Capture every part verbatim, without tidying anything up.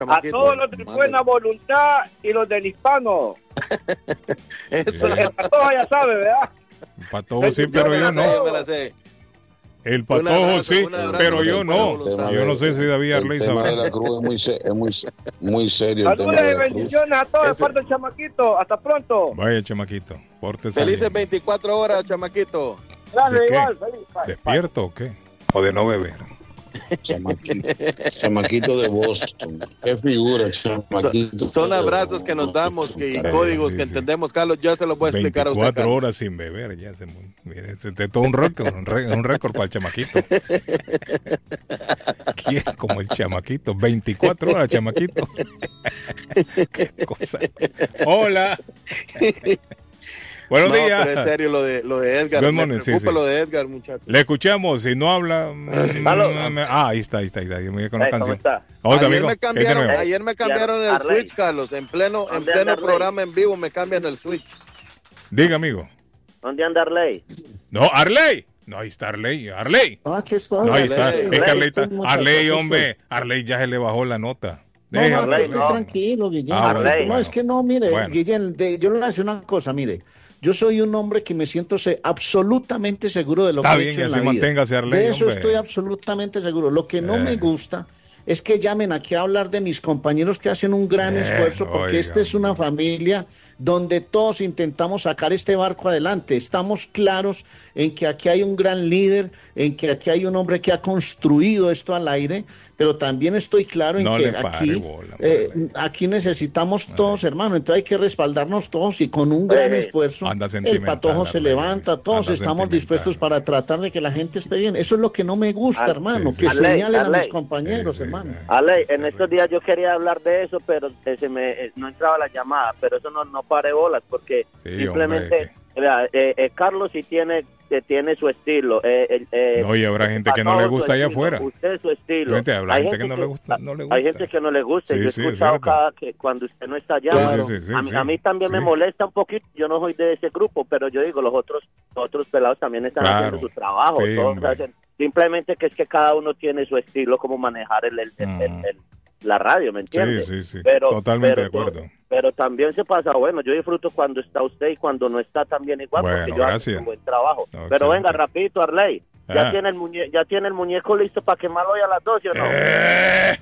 A todos los de buena voluntad y los del hispano. Eso. El Patojo ya sabe, ¿verdad? El Patojo sí, pero yo no. El Patojo sí, pero yo no. Yo no sé si David Arley sabe. El tema de la cruz es muy, es muy, muy serio. Saludos y bendiciones a todos, de parte del chamaquito. Hasta pronto. Vaya, chamaquito. Pórtese Felices bien. veinticuatro horas, chamaquito. Gracias, ¿De qué? igual. Feliz. Bye, ¿Despierto o qué? ¿O de no beber? Chamaquito, chamaquito de Boston. Qué figura, chamaquito. Son, son abrazos que nos damos que, y códigos sí, que sí. entendemos. Carlos, ya se los voy a explicar a usted. veinticuatro horas sin beber, ya se mire, es de todo un récord, un récord, un récord para el chamaquito. ¿Quién como el chamaquito? veinticuatro horas, chamaquito. Qué cosa. Hola. Buenos no, días. Pero en serio, lo de, lo de Edgar. Good Me morning, preocupa sí, sí. lo de Edgar, muchachos. Le escuchamos, si no habla. mm, ah, ahí está, ahí está, ahí está. Yo me voy con la Hey, canción. ¿cómo está? Oiga, ayer, amigo, me ¿qué cambiaron, tenemos? ayer me cambiaron el Arley. switch, Carlos. En pleno, en ¿Dónde pleno anda programa en vivo me cambian el switch. Diga, amigo. ¿Dónde anda Arley? No, Arley. No, ahí está Arley. Arley. No, aquí estoy. No, ahí está. Arley. Es que Arley está. Estoy, muchacho, Arley, aquí hombre. estoy. Arley ya se le bajó la nota. No, no, Déjalo, aquí estoy no. tranquilo, Guillén. Ah, bueno, no, bueno. es que no, mire, Bueno. Guillén, de- yo le voy a decir una cosa, mire. Yo soy un hombre que me siento se- absolutamente seguro de lo Está que he bien, hecho y en así la vida. manténgase, Arley, De eso hombre. estoy absolutamente seguro. Lo que no Eh. me gusta es que llamen aquí a hablar de mis compañeros que hacen un gran Eh, esfuerzo, porque oiga, esta es una familia donde todos intentamos sacar este barco adelante. Estamos claros en que aquí hay un gran líder, en que aquí hay un hombre que ha construido esto al aire, pero también estoy claro en No que le pare aquí, bola, eh, hombre. aquí necesitamos todos, hermano. Entonces hay que respaldarnos todos y con un gran Eh, esfuerzo anda el sentimental, Patojo se Arley. levanta, todos Anda estamos sentimental. dispuestos para tratar de que la gente esté bien. Eso es lo que no me gusta, Ar- hermano, sí, que sí. Arley, señalen a mis Arley. compañeros, Sí, sí, hermano. sí. Arley, en estos días yo quería hablar de eso, pero eh, se me eh, no entraba la llamada, pero eso no, no pare bolas, porque Sí, simplemente, hombre, vea, eh, eh, Carlos sí tiene, eh, tiene su estilo. Eh, eh, eh, No, y habrá gente que no Patojo le su gusta allá estilo, afuera. Usted su estilo. Gente, habrá Hay gente que no le gusta- no le Hay gusta. gente que no le gusta. Sí, Yo he sí, es escuchado cierto. cada que cuando usted no está allá. Claro. Sí, sí, sí, a, mí, sí. a mí también Sí. me molesta un poquito. Yo no soy de ese grupo, pero yo digo, los otros, los otros pelados también están Claro. haciendo su trabajo. Sí, todos hombre. hacen- simplemente que es que cada uno tiene su estilo, como manejar el, el- el- Mm. el- el- la radio, ¿me entiendes? Sí, sí, sí. Pero, Totalmente pero, de acuerdo. Pero también se pasa, bueno, yo disfruto cuando está usted y cuando no está también igual, Bueno, porque yo gracias. hago un buen trabajo. No, pero excelente. venga, rapidito, Arley, ya, Ah. tiene el muñe ya tiene el muñeco listo para quemarlo hoy a las doce, ¿o no? ¡Eh!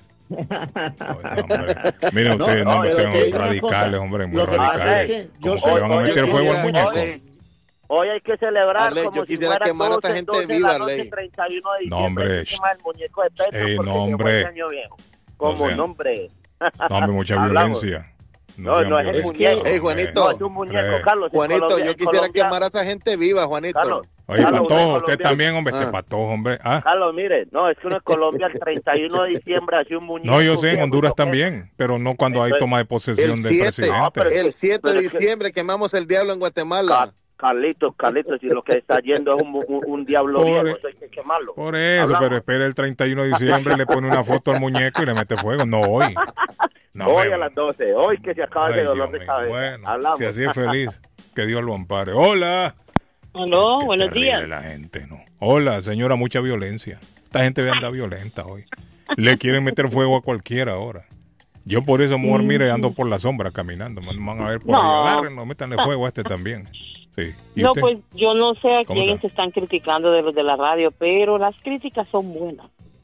Oye, hombre. Miren No, ustedes, no, no, me pero sean te digo una radicales, cosa. hombre, muy Lo que pasa radicales. es que yo ¿Cómo sé- que le van a yo meter quisiera- fuego al muñeco? Arley, Hoy hay que celebrar Arley, como yo si quisiera fuera quemar a esta doce, gente doce de viva, la noche, Arley. treinta y uno de No, diciembre, hombre. hay que quemar el muñeco de Petro Ey, porque no, llegó el hombre. año viejo. Como O sea, nombre. No, hombre, mucha Hablamos. violencia. No, sean no es el violentos. muñeco. Ey, Juanito. No, es un muñeco, Hombre. Carlos. en Juanito, Colombia- yo en quisiera Colombia- quemar a esa gente viva, Juanito. Carlos, Oye, Carlos, Patojo, en usted Colombia- también, hombre, este Ah. Patojo, hombre. Ah, Carlos, mire, no, es que uno en Colombia el treinta y uno de diciembre hace un muñeco. no, yo sé, en viejo, Honduras ¿no? ¿Qué? también, pero no cuando hay Entonces, toma de posesión El del siete, presidente. no, pero- el siete pero de es que- diciembre quemamos el diablo en Guatemala. Car- Carlitos, Carlitos, si lo que está yendo es un, un, un diablo Pobre- viejo, eso hay que quemarlo. Por eso, Hablamos. pero espera el treinta y uno de diciembre, le pone una foto al muñeco y le mete fuego. No hoy. No, hoy hombre. a las doce, hoy que se acaba Ay, el dolor Dios de mío. cabeza. Bueno, Hablamos. si así es feliz, que Dios lo ampare. Hola. Aló, Qué buenos terrible días. la gente, ¿no? Hola, señora, mucha violencia. Esta gente anda violenta hoy. Le quieren meter fuego a cualquiera ahora. Yo por eso, amor, mire, ando por la sombra caminando. Me van a ver por No. ahí. Agárrenlo, métanle fuego a este también. Sí. ¿Y No, usted? pues yo no sé a ¿Cómo quién está? se están criticando de los de la radio, pero las críticas son buenas.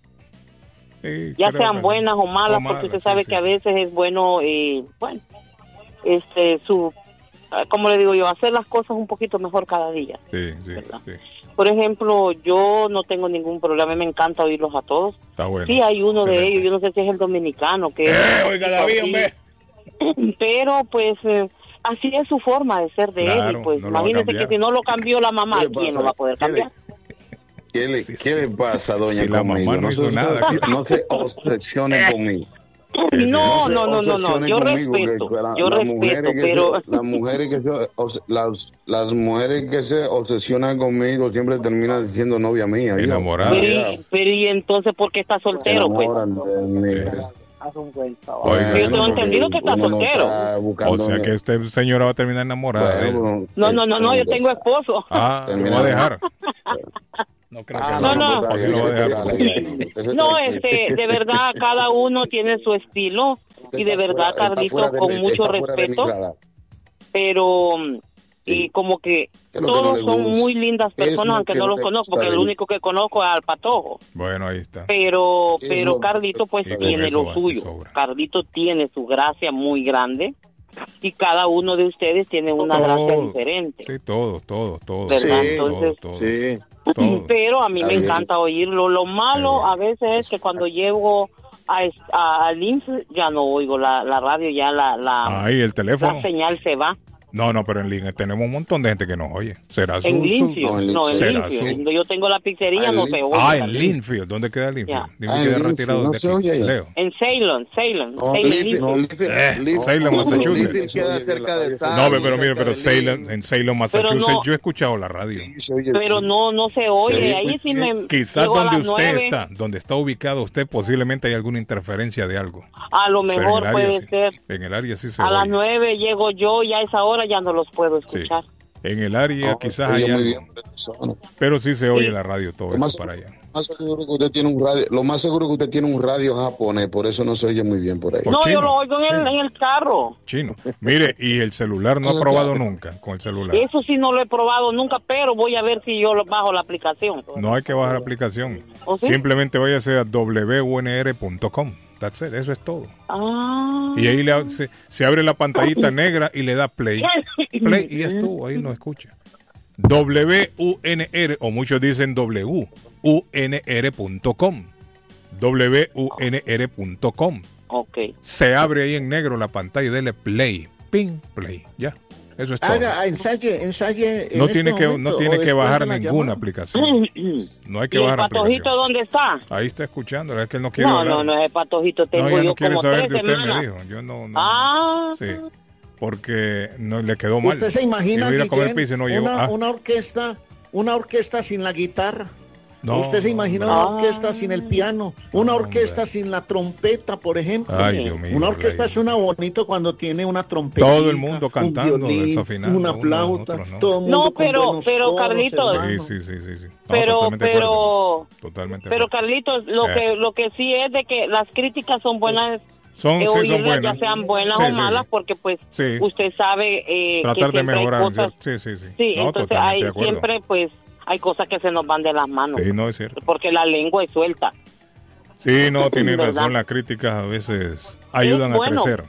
Sí, Ya creo sean que- buenas o malas, o malas, porque usted sí, sabe sí. que a veces es bueno, eh, bueno, este, su, ah, como le digo yo, hacer las cosas un poquito mejor cada día. Sí, sí, ¿verdad? sí. Por ejemplo, yo no tengo ningún problema, a mí me encanta oírlos a todos. Está bueno. Sí, hay uno de Excelente. ellos, yo no sé si es el dominicano, que Eh, es- oiga, David, hombre. pero pues eh, así es su forma de ser de él, Claro, y pues no lo va a imagínese cambiar. que si no lo cambió la mamá, ¿Qué le ¿quién pasa? lo va a poder ¿Qué le- cambiar? ¿Qué le, Sí, qué sí. le pasa, doña, Si la mamá conmigo? no hizo se- nada, ¿qué? no se obsesione conmigo. No, se no, no, no, no, obsesione yo conmigo, que respeto, la- yo las respeto, mujeres que pero se- las mujeres que se, os- las, las mujeres que se obsesionan conmigo siempre terminan siendo novia mía. yo. Enamorada. pero, Ya, y, pero y entonces ¿por qué está se soltero, pues? enamoran de mí. Haz un buen trabajo. Oiga. Yo tengo porque entendido que está uno no soltero. está buscando O sea una- que usted, señora, va a terminar enamorada. de él. Bueno, No, eh, no, no, no, yo tengo esposo. Ah, lo va a Terminamos. dejar. No creo Ah, que no, no, no. ¿para qué lo va a dejar? No, este, de verdad, cada uno tiene su estilo y de verdad, Carlito, con mucho respeto, pero y como que todos son muy lindas personas, aunque no los conozco, porque el único que conozco es al Patojo. Bueno, ahí está. Pero, pero Carlito pues tiene lo suyo. Sobra. Carlito tiene su gracia muy grande y cada uno de ustedes tiene una Todo, gracia diferente. Sí, todo, todo, todo. ¿Verdad? Sí, Entonces, todo, todo, Sí. todo. Pero a mí me Está bien. encanta oírlo. Lo malo Está a veces es que cuando llego a, es- a, al I M S S ya no oigo la, la radio, ya la, la, Ahí, el teléfono. la señal se va. No, no, pero en línea tenemos un montón de gente que nos oye. ¿Será su...? En su- Linfield, no, en no, en ¿Será Linfield. su- Donde yo tengo la pizzería Ah, en no se Linfield. oye. Ah, en Linfield. ¿Dónde queda Linfield? Ya. Dime Ah, que en queda Linfield. retirado No de se aquí. oye allá. Leo. En Ceylon, Ceylon, No, Ceylon, Linfield, Linfield. Linfield, Eh, Linfield. Salem, Massachusetts. Linfield queda cerca de No, Salem, pero, pero mire, cerca pero de Salem, Lynn. en Salem, Massachusetts, no- yo he escuchado la radio. Se oye Pero bien. no, no se oye. oye Ahí muy sí bien. me Quizás llego a donde las usted nueve. está, donde está ubicado usted, posiblemente hay alguna interferencia de algo. A lo Pero en mejor el área puede sí. ser. En el área sí se A las oye. nueve llego yo y a esa hora ya no los puedo Sí. escuchar. En el área No, quizás se hay oye muy algo. bien, persona. Pero sí se oye Sí. la radio, todo Lo eso más, para allá. más seguro que usted tiene un radio, lo más seguro que usted tiene un radio japonés, por eso no se oye muy bien por ahí. O No, chino, yo lo oigo en el, chino. en el carro. Chino. Mire, y el celular no ha probado nunca con el celular. Eso sí no lo he probado nunca, pero voy a ver si yo lo bajo la aplicación. No hay que bajar la aplicación. ¿Oh, sí? Simplemente váyase a doble u n r punto com. That's it, eso es todo. Ah. Y ahí le, se, se abre la pantallita negra y le da play. Play y ya estuvo, ahí lo escucha. W U N R, o muchos dicen W U N R punto com. W U N R punto com. Ok. Se abre ahí en negro la pantalla y dele play. Ping, play. Ya. Eso es todo. Haga, ensaye, ensaye. en No este tiene que, momento, no o tiene que después bajar de la ninguna llamada. aplicación. No hay que ¿Y el bajar patojito aplicación. dónde está? Ahí está escuchando, es que él no quiere No, hablar. no, no es el patojito. Tengo No, ella yo no quiere como saber tres de usted, semanas. me dijo. Yo no, no. Ah. Sí, porque no le quedó mal. ¿Usted se imagina, Iba a ir a comer Guillén, pizza y no llegó. una, Ah, una orquesta, una orquesta sin la guitarra? no, ¿Usted se imagina no, una no. orquesta sin el piano? Una No, orquesta hombre. sin la trompeta, por ejemplo. Ay, Dios mío. Una orquesta Ley. suena bonito cuando tiene una trompeta. Todo el mundo cantando, un violín, desafinando, una unos, flauta, otros no. todo el mundo No, con pero- buenos pero, coros, Carlitos. hermano. Sí, sí, sí, sí. sí. No, Pero, totalmente de acuerdo. pero, Totalmente de pero acuerdo. Carlitos, lo Eh. que, lo que sí es de que las críticas son buenas. Son, eh, sí, son oírlas, buenas. ya sean buenas Sí, o sí, malas, sí. porque pues Sí. usted sabe eh, que Tratar de siempre hay mejorar. cosas. Sí, sí, sí. Sí, No, entonces totalmente hay de acuerdo. siempre pues hay cosas que se nos van de las manos, Sí, no es cierto. porque la lengua es suelta. Sí, no, tiene ¿Verdad? razón. Las críticas a veces ayudan Es bueno. a crecer.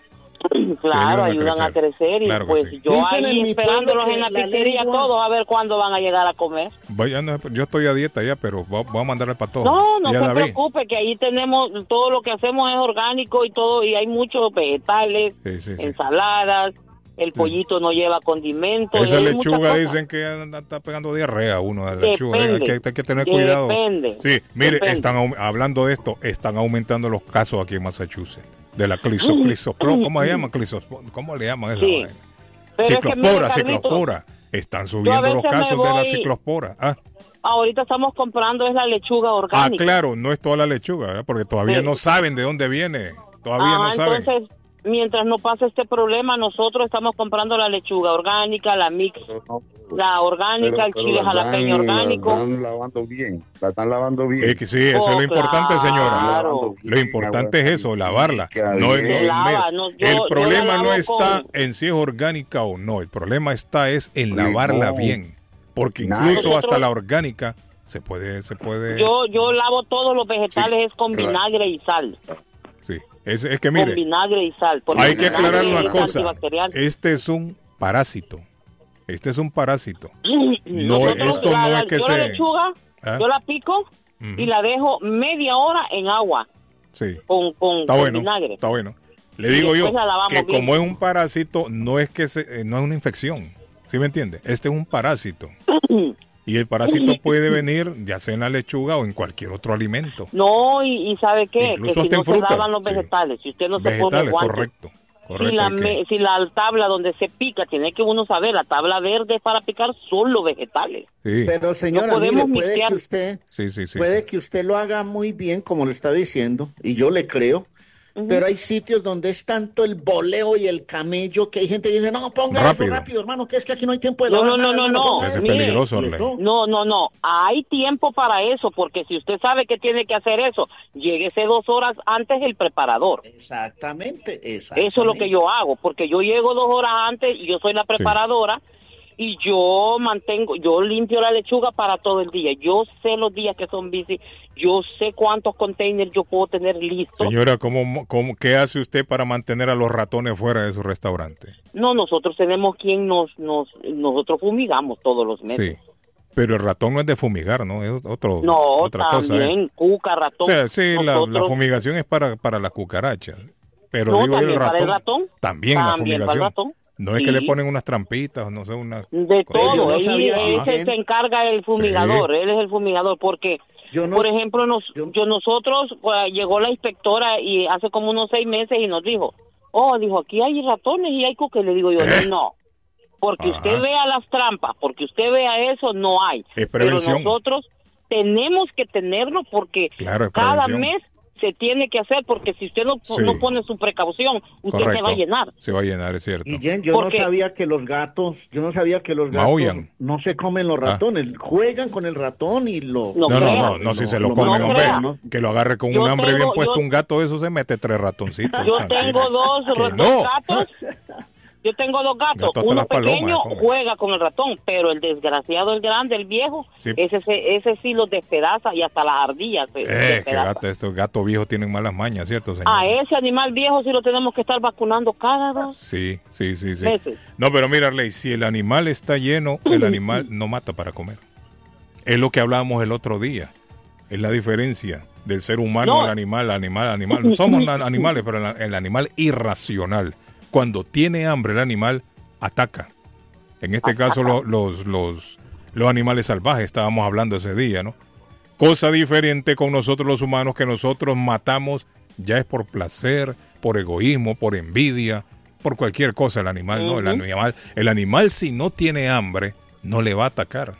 Claro, ayudan a ayudan a crecer. crecer y Claro que pues sí. yo Dicen en ahí mi esperándolos pueblo en la que la pizzería lengua- todos a ver cuándo van a llegar a comer. Vaya, no, yo estoy a dieta ya, pero voy, voy a mandarle para todo. No, no Y a se David. preocupe, que ahí tenemos, todo lo que hacemos es orgánico y todo, y hay muchos vegetales, Sí, sí, sí. ensaladas, el pollito no lleva condimentos. Esa hay muchas lechuga cosas. dicen que anda- está pegando diarrea a uno de la lechuga. Hay Depende. que, hay que tener cuidado. Depende. Sí, mire, Depende. están aum- hablando de esto, están aumentando los casos aquí en Massachusetts. De la cliso, clisopro, ¿cómo se llama? Cliso, ¿cómo le llaman esa Sí. vaina? Pero es que, Ciclospora, mire, Carlito, ciclospora. Están subiendo los veces me casos de la voy- ciclospora. Ah, ahorita estamos comprando es la lechuga ah, orgánica. claro, no es toda la lechuga, ¿verdad? Porque todavía Sí. no saben de dónde viene. Todavía Ah, no saben. entonces, mientras no pase este problema, nosotros estamos comprando la lechuga orgánica, la mix, la orgánica, Pero- el pero chile la jalapeño están- orgánico. La están lavando bien, la están lavando bien. Es que sí, eso Oh, es lo importante, claro. señora. Claro. Lo importante es eso, lavarla. No, no, Se mira, lava, no, yo- el yo problema la no lavo está con- en si es orgánica o no. El problema está es en No. lavarla bien. Porque Nada. incluso Nosotros- hasta la orgánica se puede, se puede. Yo, yo lavo todos los vegetales Sí, es con claro. vinagre y sal. Sí, es, es que Con mire, vinagre y sal. porque hay el que vinagre aclarar es una cosa. antibacterial. Este es un parásito. Este es un parásito. No, Nosotros esto la- no la- es que yo se- la lechuga, ¿Ah? yo la pico Ujú. y la dejo media hora en agua Sí. con, con, Está con bueno, vinagre. está bueno. Le Y digo yo después la lavamos que bien. como es un parásito, no es que se, eh, no es una infección. ¿Sí me entiende? Este es un parásito. Y el parásito puede venir ya sea en la lechuga o en cualquier otro alimento. No, y, y ¿sabe qué? Incluso que si hasta no en se frutas, lavan los sí. vegetales, si usted no se pone Vegetales, guantes, correcto. correcto si, la, hay que- me- si la tabla donde se pica, tiene que uno saber, la tabla verde para picar son los vegetales. sí, Pero señora, No podemos mire, puede mixear. que usted sí, sí, sí. puede que usted lo haga muy bien, como lo está diciendo, y yo le creo, Uh-huh. Pero hay sitios donde es tanto el boleo y el camello que hay gente que dice, no, ponga rápido. eso rápido, hermano, que es que aquí no hay tiempo de no, lavar no, nada, no, hermano, no, no. Es peligroso, eso. No, no, no. Hay tiempo para eso, porque si usted sabe que tiene que hacer eso, lléguese dos horas antes el preparador. Exactamente, exactamente. Eso es lo que yo hago, porque yo llego dos horas antes y yo soy la preparadora. Sí. Y yo mantengo, yo limpio la lechuga para todo el día. Yo sé los días que son bici, yo sé cuántos containers yo puedo tener listos. Señora, ¿cómo, cómo, ¿qué hace usted para mantener a los ratones fuera de su restaurante? No, nosotros tenemos quien nos, nos, nosotros fumigamos todos los meses. Sí, pero el ratón no es de fumigar, ¿no? Es otro, no, otra también, cosa. ¿eh? cuca, ratón. O sea, sí, nosotros... la, la fumigación es para, para las cucarachas. Pero no, digo, también el ratón, para el ratón. También, también la fumigación. para el ratón. No es sí. que le ponen unas trampitas, no sé, una... De todo, no él, él se, se encarga el fumigador, sí. él es el fumigador, porque, yo no, por ejemplo, nos, yo, yo nosotros, pues, llegó la inspectora y hace como unos seis meses y nos dijo, oh, dijo, aquí hay ratones y hay cuques, le digo yo, ¿Eh? no, porque Ajá. usted vea las trampas, porque usted vea eso, no hay, es prevención. Pero nosotros tenemos que tenerlo porque claro, cada mes se tiene que hacer, porque si usted no, sí. no pone su precaución, usted Correcto. se va a llenar. Se va a llenar, es cierto. Y Jen, yo porque... no sabía que los gatos, yo no sabía que los gatos Maullan. no se comen los ratones, ah. juegan con el ratón y lo... No, no, no, no, no, si se lo, lo comen, no hombre, no. que lo agarre con yo un hambre tengo, bien puesto, yo... un gato, eso se mete tres ratoncitos. Yo tengo dos, dos no? gatos... Yo tengo dos gatos, Gato uno pequeño palomas, juega con el ratón, pero el desgraciado, el grande, el viejo, sí. ese, ese sí los despedaza y hasta las ardillas se Eh, que gato, estos gatos viejos tienen malas mañas, ¿cierto, señor? A ese animal viejo sí lo tenemos que estar vacunando cada dos Sí, sí, sí, sí. meses. No, pero mira, Ley, si el animal está lleno, el animal no mata para comer. Es lo que hablábamos el otro día, es la diferencia del ser humano no. al animal, animal, animal. Somos animales, pero el animal irracional. Cuando tiene hambre el animal, ataca. En este caso lo, los, los, los animales salvajes, estábamos hablando ese día, ¿no? Cosa diferente con nosotros los humanos, que nosotros matamos, ya es por placer, por egoísmo, por envidia, por cualquier cosa. El animal, uh-huh. ¿no? El animal, el animal si no tiene hambre, no le va a atacar.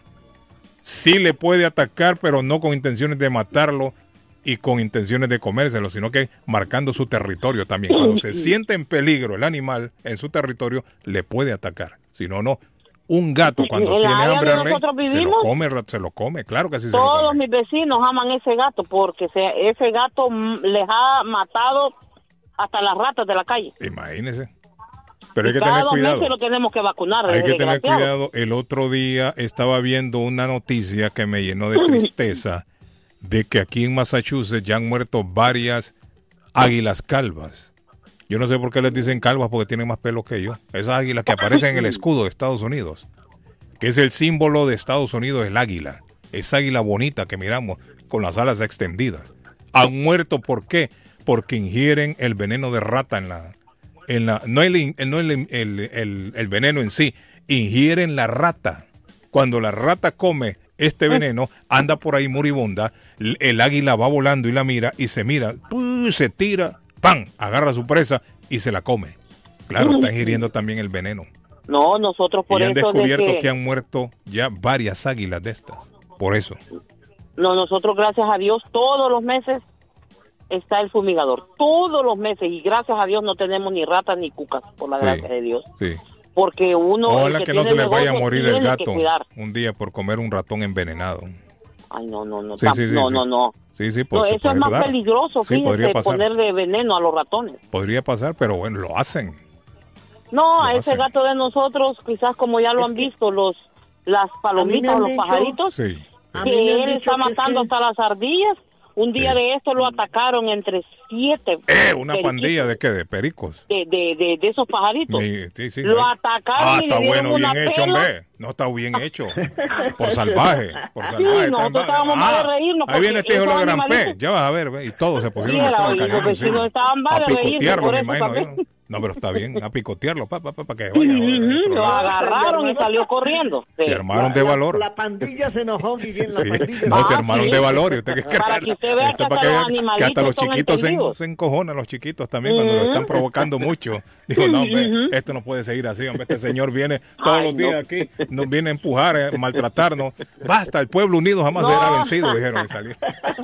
Sí le puede atacar, pero no con intenciones de matarlo, y con intenciones de comérselo, sino que marcando su territorio también. Cuando se siente en peligro el animal en su territorio, le puede atacar. Si no, no. Un gato cuando tiene hambre, rey, se lo come, se lo come, claro que sí se lo come. Todos mis vecinos aman ese gato porque se, ese gato les ha matado hasta las ratas de la calle. Imagínese. Pero hay que cada tener cuidado. Mes lo tenemos que vacunar. Hay que tener cuidado. El otro día estaba viendo una noticia que me llenó de tristeza. De que aquí en Massachusetts ya han muerto varias águilas calvas. Yo no sé por qué les dicen calvas, porque tienen más pelo que yo. Esas águilas que aparecen en el escudo de Estados Unidos, que es el símbolo de Estados Unidos, el águila. Esa águila bonita que miramos con las alas extendidas. Han muerto, ¿por qué? Porque ingieren el veneno de rata en la... En la no el, no el, el, el, el veneno en sí, ingieren la rata. Cuando la rata come este veneno, anda por ahí moribunda, el águila va volando y la mira y se mira, se tira, ¡pam!, agarra a su presa y se la come. Claro, está ingiriendo también el veneno. No, nosotros por y eso... han descubierto de que... que han muerto ya varias águilas de estas, por eso. No, nosotros gracias a Dios todos los meses está el fumigador, todos los meses, y gracias a Dios no tenemos ni ratas ni cucas, por la sí, gracia de Dios. Sí. Porque uno... Ojalá que, que no se le vaya a morir el gato un día por comer un ratón envenenado. Ay, no, no, no. Sí, sí, sí, no, sí. no, no. Sí, sí, pues, no, eso es más dar. peligroso, sí, fíjate, ponerle veneno a los ratones. Podría pasar, pero bueno, lo hacen. No, lo a ese hacen. gato de nosotros, quizás como ya lo es han que visto, los las palomitas o los dicho, pajaritos, sí. que él está matando es que... hasta las ardillas. Un día sí. de esto lo atacaron entre siete. Eh, una pandilla de qué, de pericos. De, de, de, de esos pajaritos. Sí, sí, sí, lo ahí. atacaron ah, y está le dieron bueno, una bien hecho, pela. hombre. No está bien hecho. Por salvaje. Por salvaje. Sí, nosotros estábamos mal de reírnos. Ahí viene este hijo de la gran P. Ya vas a ver, ve, y todos se pusieron sí, a, era, los vecinos sí. estaban mal de reírse por eso también. No, pero está bien, a picotearlo, para pa, pa, que vaya. Uh-huh, lo agarraron y salió corriendo. Sí. Se armaron la, de valor. La, la pandilla se enojó, Guillén, la sí. pandilla. No, ah, se armaron sí. de valor. ¿Y usted qué cree? Para que usted vea que hasta que, los animalitos que hasta los son chiquitos se, se encojonan, los chiquitos también, cuando uh-huh. lo están provocando mucho. Digo, no, hombre, uh-huh. esto no puede seguir así, hombre. Este señor viene todos Ay, los días no. aquí, nos viene a empujar, a maltratarnos. Basta, el pueblo unido jamás no. será vencido, dijeron y salió.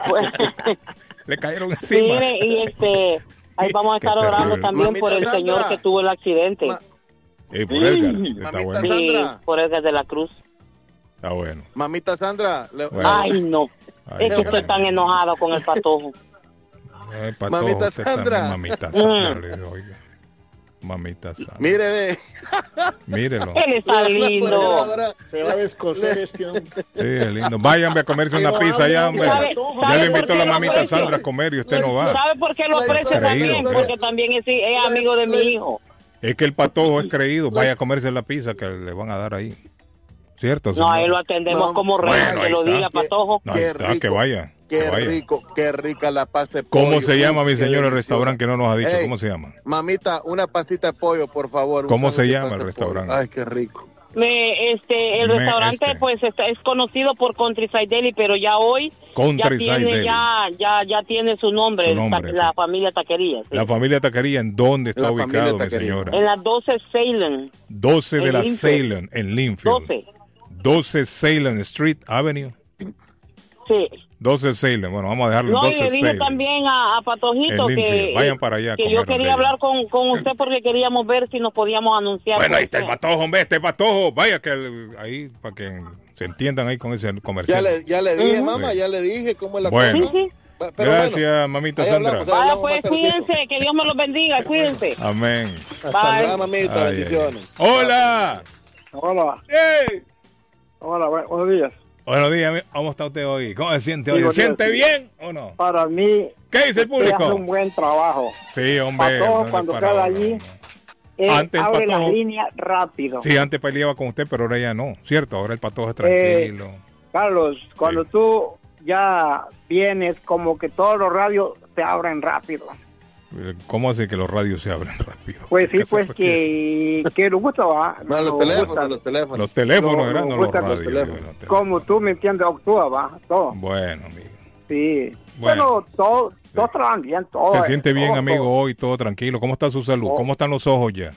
pues, le cayeron encima. Mire, y este, ahí vamos a estar orando también Mamita por el Sandra. señor que tuvo el accidente. Ma- Eh, por Edgar, Mm. está Mamita bueno. Sí, Sandra. por Edgar de la Cruz. Está bueno. Mamita Sandra, le- Bueno. Ay, no. Ay, Es que qué estoy tan bueno. enojado con el patojo. Ay, patojo, Mamita usted Sandra. también, mamita Sandra, Mm. le digo, oiga. Mamita Sandra. mire, ve. Mírelo. Él está lindo. Ahora, Se va a descoser este hombre. Sí, es lindo. Váyanme a comerse una Pero pizza hable, ya, hombre, hombre. ¿Sabe- Patojo, Ya sabe le por invitó qué la lo mamita aprecio? Sandra a comer y usted no va. ¿Sabe por qué lo La aprecio historia- también? Creído, Porque también es, es amigo de mi hijo. Es que el patojo es creído. Vaya a comerse la pizza que le van a dar ahí. ¿Cierto? No, señor? ahí lo atendemos No, como rey, bueno, que ahí lo está. diga, patojo. No, ahí Qué está, rico. que vaya. Qué que vaya. rico, qué rica la pasta de ¿Cómo pollo. se llama, Uf, mi qué señor, el delicioso. restaurante que no nos ha dicho? Ey, ¿Cómo se llama? Mamita, una pastita de pollo, por favor. un ¿Cómo se sándwich de llama pasta el de pollo. restaurante? Ay, qué rico. Me, este, el Me- restaurante este. pues está, es conocido por Countryside Deli, pero ya hoy ya Countryside tiene Deli. ya ya ya tiene su nombre, Su el nombre, ta- la pues. familia Taquería. sí. La familia Taquería, ¿en dónde está La ubicado, familia mi Taquería. señora? En la doce Salem, doce de en la Linfield. Salem, en Linfield. doce. doce Salem Street Avenue. Sí. doce Salem. Bueno, vamos a dejarlo en No, y doce le dije Salem. también a, a Patojito En que, Linfield. Vayan para allá a que comer yo donde quería ella. hablar con, con usted porque queríamos ver si nos podíamos anunciar. Bueno, con ahí está el usted. patojo, hombre, este patojo. Vaya que el- ahí, para que se entiendan ahí con ese Ya comercial. le, ya le dije, Ujú. mamá, ya le dije cómo es la Bueno. cosa. Sí, sí. Pa- Pero Gracias, bueno, mamita ahí Sandra. hablamos, ahí Vaya hablamos pues, más tardecito. cuídense, que Dios me los bendiga, cuídense. Amén. Hasta Bye. luego, mamita, Ay, ay, ay. bendiciones. Hola. Hola, ¡Ey! hola, bu- buenos días. Buenos días, mi- ¿cómo está usted hoy? ¿Cómo se siente hoy? Digo, ¿Se siente sí. bien o no? Para mí, ¿Qué dice el usted hace público? un buen trabajo. Sí, hombre. Patojo, no le cuando paraba, queda no, allí, no. Él Antes el abre la Patojo- línea rápido. Sí, antes peleaba con usted, pero ahora ya no, ¿cierto? Ahora el patojo es Eh, tranquilo. Carlos, cuando Sí. tú ya vienes, como que todos los radios se abren rápido. Eh, ¿Cómo hace que los radios se abren rápido? Pues sí, ¿Qué se pues refiere? que, que nos gusta, va. No, los Nos teléfonos, gusta. los teléfonos. Los teléfonos, No, ¿verdad? no, No los gusta los radios. teléfonos. digo, los teléfonos. Como tú me entiendes, actúa, va, todo. Bueno, amigo. Sí. Bueno. Bueno, todo, todos trabajan bien, todo. ¿Se eh, siente bien, todo, amigo, todo. hoy? ¿Todo tranquilo? ¿Cómo está su salud? Oh. ¿Cómo están los ojos ya?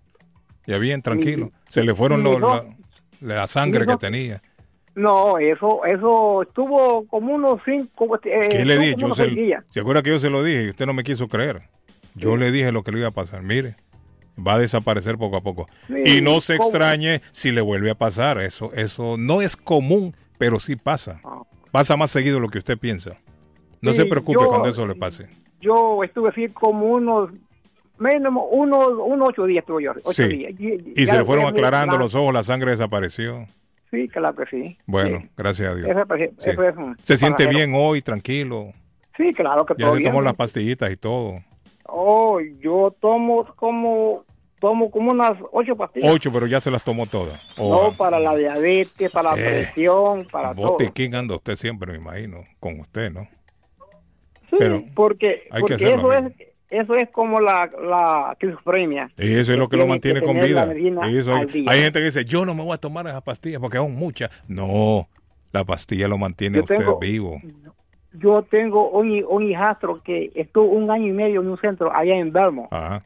¿Ya bien, tranquilo? Mi- ¿Se le fueron mis los- la, ojos- la sangre mis que ojos- tenía? No, eso, eso estuvo como unos cinco. Eh, ¿Qué le estuvo dije? como Yo unos se, seis días. ¿Se acuerda que yo se lo dije y usted no me quiso creer? Yo Sí. le dije lo que le iba a pasar. Mire, va a desaparecer poco a poco. Sí, Y no se ¿cómo? extrañe si le vuelve a pasar. Eso, eso no es común, pero sí pasa. Ah. Pasa más seguido de lo que usted piensa. No Sí, se preocupe yo- cuando eso le pase. Yo estuve así como unos, mínimo, unos, unos ocho días estuve yo. Ocho Sí. días. Y ya se le fueron después me- aclarando la- los ojos, la sangre desapareció. Sí, claro que sí. Bueno, Sí. gracias a Dios. Eso, es- Sí. eso es un ¿Se siente pasajero. bien hoy, tranquilo? Sí, claro que Ya todo se bien. tomó las pastillitas y todo. Oh, yo tomo como, tomo como unas ocho pastillas. Ocho, pero ya se las tomó todas. No, para la diabetes, para la Eh, presión, para todo. Botiquín anda usted siempre, me imagino, con usted, ¿no? Sí, pero porque, hay que porque hacerlo, eso amigo. es eso es como la, la esquizofrenia. Y eso es lo que lo Tiene mantiene que con tener vida. la medicina Y eso hay, al día. hay gente que dice, yo no me voy a tomar esas pastillas porque son muchas. No, la pastilla lo mantiene Yo a usted tengo- vivo. Yo tengo un, hi- un hijastro que estuvo un año y medio en un centro allá en Vermont Ajá.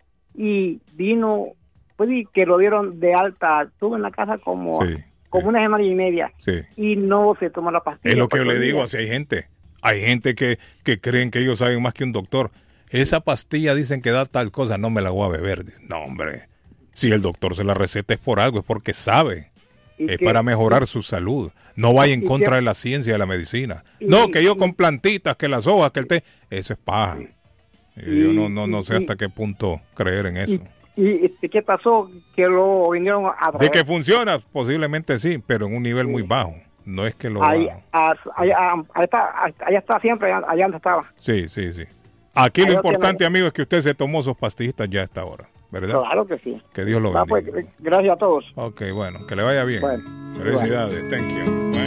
y vino, pues y que lo dieron de alta, estuvo en la casa como, Sí, como sí. una semana y media Sí. y no se tomó la pastilla. Es lo que yo cuatro le digo, días. así hay gente. Hay gente que, que creen que ellos saben más que un doctor. Esa pastilla dicen que da tal cosa, no me la voy a beber. No, hombre. Si el doctor se la receta es por algo, es porque sabe. Y Es que- para mejorar su salud. No vaya en y contra que- de la ciencia y de la medicina. y- No, que yo y- con plantitas, que las hojas, que el té. Eso es paja. Y yo no, no, no sé y- hasta qué punto creer en eso. Y, y, este, ¿qué pasó? Que lo vinieron a De traer. que funciona, posiblemente sí, pero en un nivel muy bajo. No es que lo Ahí, haga. a- allá, allá está, allá está siempre, allá, allá donde estaba. Sí, sí, sí. Aquí lo Ahí lo importante, tiene. amigo, es que usted se tomó sus pastillitas ya a esta hora, ¿verdad? Claro que sí. Que Dios lo Ah, pues, bendiga. gracias a todos. Ok, bueno, que le vaya bien. Bueno, Felicidades, thank you. Bye.